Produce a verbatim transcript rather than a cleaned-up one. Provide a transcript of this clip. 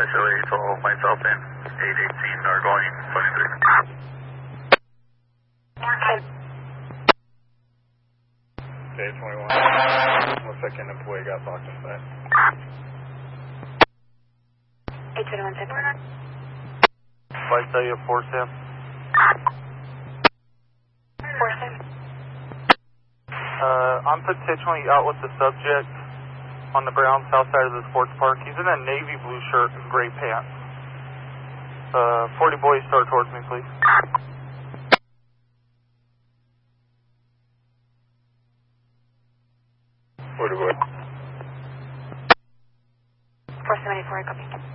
Show eight, so myself and eight eighteen are going twenty-three. Okay, twenty-one. Looks like an employee got locked inside. eight twenty-one, ten four. Flight tell you force him. Force him. Uh, I'm potentially out with the subject on the brown south side of the sports park. He's in a navy blue shirt and gray pants. Uh, forty boys, start towards me, please. forty boys. four seventy-four, copy.